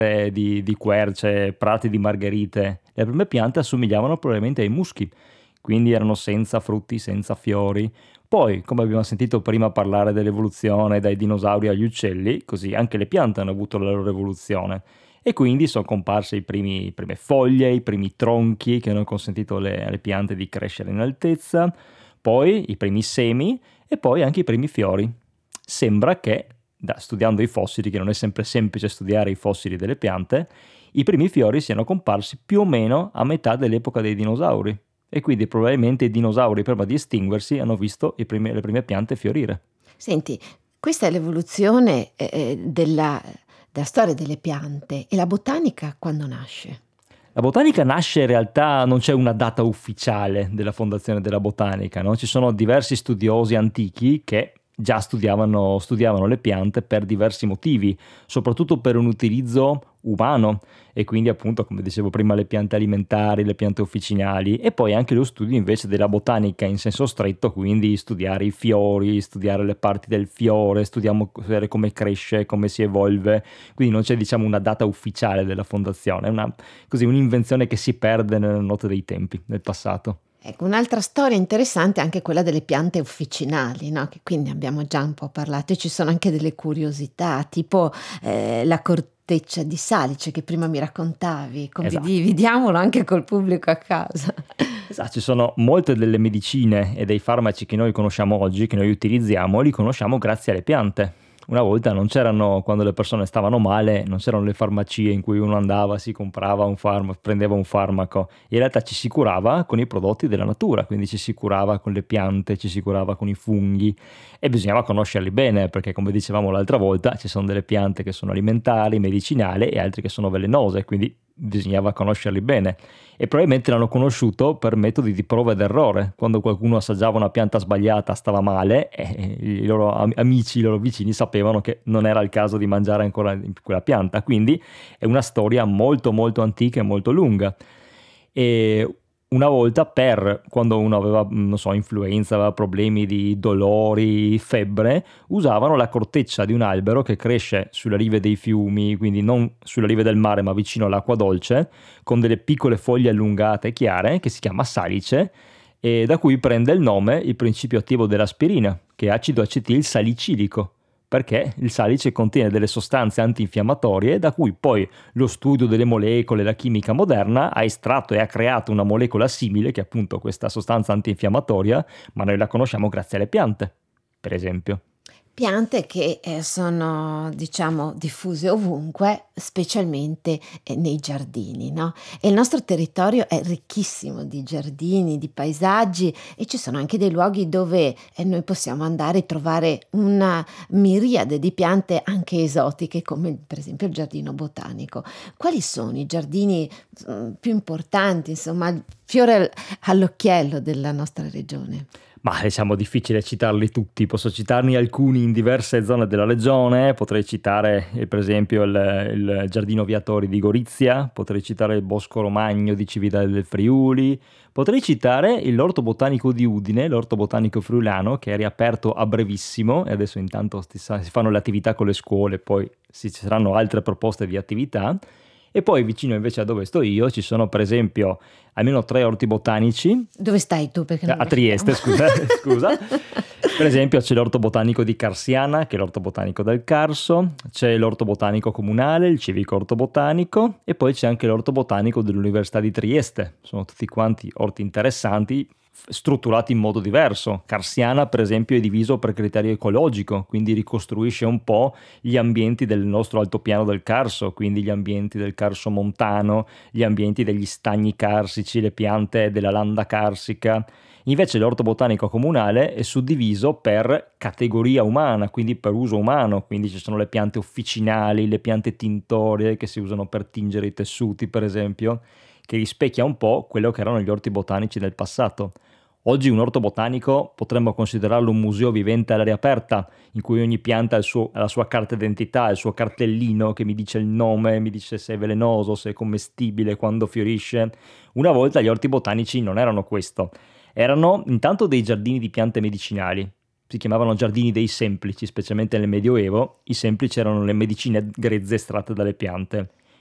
di querce, prati di margherite. Le prime piante assomigliavano probabilmente ai muschi, quindi erano senza frutti, senza fiori. Poi, come abbiamo sentito prima parlare dell'evoluzione dai dinosauri agli uccelli, così anche le piante hanno avuto la loro evoluzione. E quindi sono comparse prime foglie, i primi tronchi che hanno consentito alle piante di crescere in altezza, poi i primi semi e poi anche i primi fiori. Sembra che, studiando i fossili, che non è sempre semplice studiare i fossili delle piante, i primi fiori siano comparsi più o meno a metà dell'epoca dei dinosauri. E quindi probabilmente i dinosauri, prima di estinguersi, hanno visto le prime piante fiorire. Senti, questa è l'evoluzione della storia delle piante, e la botanica quando nasce? La botanica nasce in realtà, non c'è una data ufficiale della fondazione della botanica, no? Ci sono diversi studiosi antichi che già studiavano le piante per diversi motivi, soprattutto per un utilizzo umano, e quindi appunto, come dicevo prima, le piante alimentari, le piante officinali, e poi anche lo studio invece della botanica in senso stretto, quindi studiare i fiori, studiare le parti del fiore, studiare come cresce, come si evolve. Quindi non c'è, diciamo, una data ufficiale della fondazione, è un'invenzione che si perde nella notte dei tempi, nel passato. Ecco, un'altra storia interessante è anche quella delle piante officinali, no? Che quindi abbiamo già un po' parlato, e ci sono anche delle curiosità, tipo la corteccia di salice che prima mi raccontavi. Esatto. Condividiamolo anche col pubblico a casa. Esatto, ci sono molte delle medicine e dei farmaci che noi conosciamo oggi, che noi utilizziamo, li conosciamo grazie alle piante. Una volta non c'erano, quando le persone stavano male, non c'erano le farmacie in cui uno andava, si comprava un farmaco, prendeva un farmaco. In realtà ci si curava con i prodotti della natura, quindi ci si curava con le piante, ci si curava con i funghi, e bisognava conoscerli bene, perché come dicevamo l'altra volta, ci sono delle piante che sono alimentari, medicinali, e altre che sono velenose, quindi bisognava conoscerli bene. E probabilmente l'hanno conosciuto per metodi di prova ed errore. Quando qualcuno assaggiava una pianta sbagliata, stava male, e i loro amici, i loro vicini sapevano che non era il caso di mangiare ancora quella pianta. Quindi è una storia molto molto antica e molto lunga. E una volta, quando uno aveva, non so, influenza, aveva problemi di dolori, febbre, usavano la corteccia di un albero che cresce sulle rive dei fiumi, quindi non sulle rive del mare ma vicino all'acqua dolce, con delle piccole foglie allungate e chiare, che si chiama salice, e da cui prende il nome il principio attivo dell'aspirina, che è acido acetil salicilico, perché il salice contiene delle sostanze antinfiammatorie da cui poi lo studio delle molecole, la chimica moderna, ha estratto e ha creato una molecola simile, che è appunto questa sostanza antinfiammatoria, ma noi la conosciamo grazie alle piante, per esempio. Piante che sono, diciamo, diffuse ovunque, specialmente nei giardini, no? E il nostro territorio è ricchissimo di giardini, di paesaggi, e ci sono anche dei luoghi dove noi possiamo andare e trovare una miriade di piante anche esotiche, come per esempio il giardino botanico. Quali sono i giardini più importanti, insomma, il fiore all'occhiello della nostra regione? Ma diciamo difficile citarli tutti, posso citarne alcuni in diverse zone della regione, potrei citare per esempio il Giardino Viatori di Gorizia, potrei citare il Bosco Romagno di Cividale del Friuli, potrei citare l'Orto Botanico di Udine, l'Orto Botanico Friulano, che è riaperto a brevissimo, e adesso intanto si fanno le attività con le scuole, poi ci saranno altre proposte di attività. E poi vicino invece a dove sto io ci sono per esempio almeno 3 orti botanici. Dove stai tu? Perché non A lo Trieste, sappiamo. scusa. Per esempio c'è l'orto botanico di Carsiana, che è l'orto botanico del Carso, c'è l'orto botanico comunale, il civico orto botanico, e poi c'è anche l'orto botanico dell'Università di Trieste. Sono tutti quanti orti interessanti, strutturati in modo diverso. Carsiana per esempio è diviso per criterio ecologico, quindi ricostruisce un po' gli ambienti del nostro altopiano del Carso, quindi gli ambienti del Carso montano, gli ambienti degli stagni carsici, le piante della landa carsica. Invece l'orto botanico comunale è suddiviso per categoria umana, quindi per uso umano, quindi ci sono le piante officinali, le piante tintorie che si usano per tingere i tessuti per esempio, che rispecchia un po' quello che erano gli orti botanici del passato. Oggi un orto botanico potremmo considerarlo un museo vivente all'aria aperta, in cui ogni pianta ha la sua carta d'identità, il suo cartellino che mi dice il nome, mi dice se è velenoso, se è commestibile, quando fiorisce. Una volta gli orti botanici non erano questo, erano intanto dei giardini di piante medicinali. Si chiamavano giardini dei semplici, specialmente nel Medioevo. I semplici erano le medicine grezze estratte dalle piante.